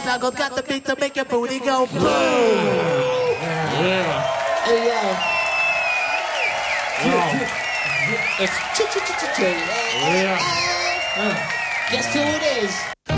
Snuggles got the beat to make your booty go boom. Yeah. Hey, yo. Wow. It's Yeah. Guess who it is?